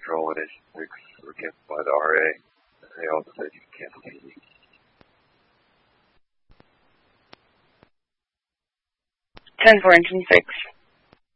control-in-issue fix were canceled by the RA. They also said you can cancel TV. 10-4 engine 6.